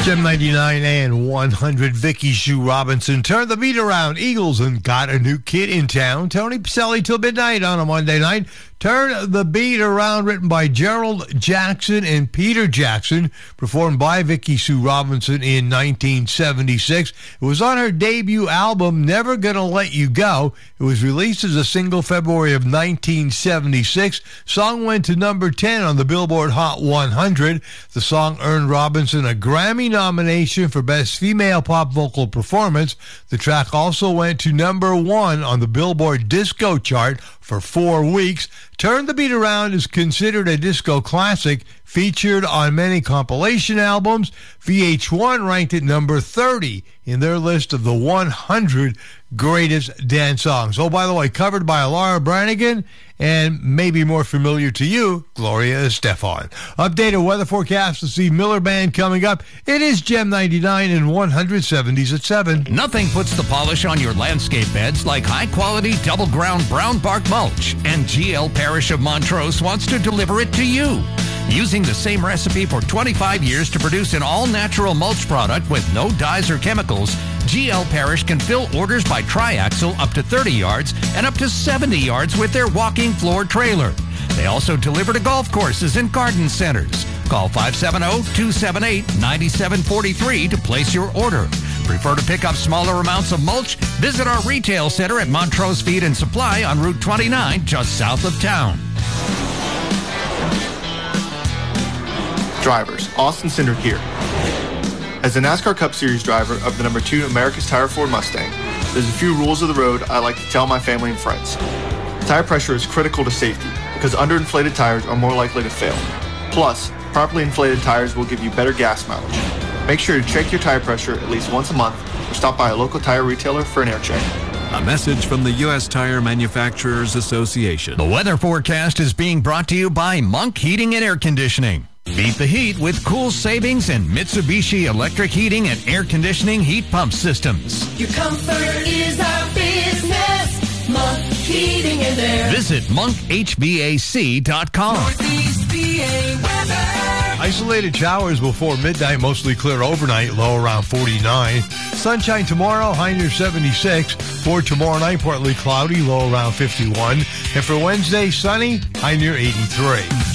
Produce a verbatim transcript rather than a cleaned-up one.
Gem ninety-nine and one hundred, Vicky Sue Robinson. Turn the beat around. Eagles and got a new kid in town. Tony Pacelli till midnight on a Monday night. Turn the Beat Around, written by Gerald Jackson and Peter Jackson, performed by Vicky Sue Robinson in nineteen seventy-six. It was on her debut album, Never Gonna Let You Go. It was released as a single February of nineteen seventy-six. Song went to number ten on the Billboard Hot one hundred. The song earned Robinson a Grammy nomination for Best Female Pop Vocal Performance. The track also went to number one on the Billboard Disco chart for four weeks. Turn the Beat Around is considered a disco classic, featured on many compilation albums. V H one ranked it number thirty in their list of the one hundred greatest dance songs. Oh, by the way, covered by Laura Branigan and maybe more familiar to you, Gloria Estefan. Updated weather forecast to see Miller Band coming up. It is Gem ninety-nine and one hundred, seventies at seven. Nothing puts the polish on your landscape beds like high-quality double-ground brown bark mulch, and G L Parish of Montrose wants to deliver it to you. Using the same recipe for twenty-five years to produce an all-natural mulch product with no dyes or chemicals, G L Parish can fill orders by triaxle up to thirty yards and up to seventy yards with their walking floor trailer. They also deliver to golf courses and garden centers. Call five seven zero, two seven eight, nine seven four three to place your order. Prefer to pick up smaller amounts of mulch? Visit our retail center at Montrose Feed and Supply on Route twenty-nine, just south of town. Drivers, Austin Cindric here. As a NASCAR Cup Series driver of the number two America's Tire Ford Mustang, there's a few rules of the road I like to tell my family and friends. Tire pressure is critical to safety because underinflated tires are more likely to fail. Plus, properly inflated tires will give you better gas mileage. Make sure to check your tire pressure at least once a month or stop by a local tire retailer for an air check. A message from the U S Tire Manufacturers Association. The weather forecast is being brought to you by Monk Heating and Air Conditioning. Beat the heat with cool savings and Mitsubishi electric heating and air conditioning heat pump systems. Your comfort is our business. Monk Heating and Air. Visit monk h v a c dot com. Northeast P A weather. Isolated showers before midnight, mostly clear overnight, low around forty-nine. Sunshine tomorrow, high near seventy-six. For tomorrow night, partly cloudy, low around fifty-one. And for Wednesday, sunny, high near eighty-three.